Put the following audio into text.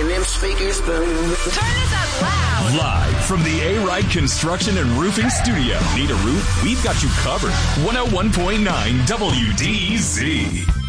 making them speakers boom. Turn this up loud. Live from the A-Ride Construction and Roofing Studio. Need a roof? We've got you covered. 101.9 WDZ.